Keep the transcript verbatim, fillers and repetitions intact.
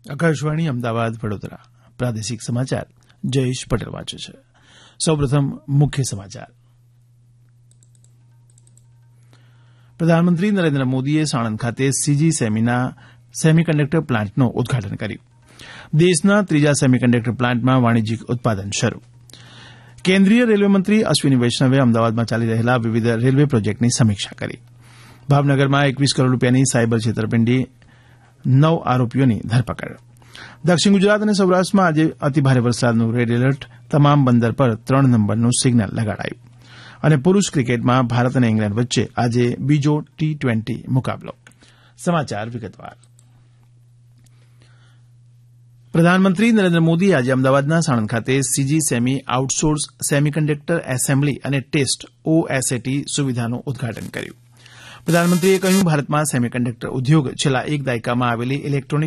આકાશવાણી અમદાવાદ વડોદરા પ્રાદેશિક સમાચાર જયેશ પટેલ વાંચે છે. સૌપ્રથમ મુખ્ય સમાચાર. પ્રધાનમંત્રી નરેન્દ્ર મોદીએ સાણંદ ખાતે સીજી સેમીના સેમીકન્ડક્ટર પ્લાન્ટનું ઉદઘાટન કર્યું. દેશના ત્રીજા સેમીકન્ડક્ટર પ્લાન્ટમાં વાણિજ્યિક ઉત્પાદન શરૂ. કેન્દ્રીય રેલવે મંત્રી અશ્વિની વૈષ્ણવે અમદાવાદમાં ચાલી રહેલા વિવિધ રેલવે પ્રોજેક્ટની સમીક્ષા કરી. ભાવનગરમાં એકવીસ કરોડ રૂપિયાની સાયબર છેતરપિંડી, નવ આરોપીઓની ધરપકડ. દક્ષિણ ગુજરાત અને સૌરાષ્ટ્રમાં આજે અતિભારે વરસાદનું રેડ એલર્ટ, તમામ બંદર પર ત્રણ નંબરનું સિગ્નલ લગાડાયું. અને પુરૂષ ક્રિકેટમાં ભારત અને ઇંગ્લેન્ડ વચ્ચે આજે બીજો ટી ટ્વેન્ટી મુકાબલો. સમાચાર વિગતવાર. પ્રધાનમંત્રી નરેન્દ્ર મોદીએ આજે અમદાવાદના સાણંદ ખાતે CG semi outsource semiconductor assembly અને ટેસ્ટ ઓએસએટી સુવિધાનું ઉદઘાટન કર્યું. પ્રધાનમંત્રીએ કહ્યું, ભારતમાં સેમીકન્ડક્ટર ઉદ્યોગ છેલ્લા એક દાયકામાં આવેલી ઇલેક્ટ્રોનિક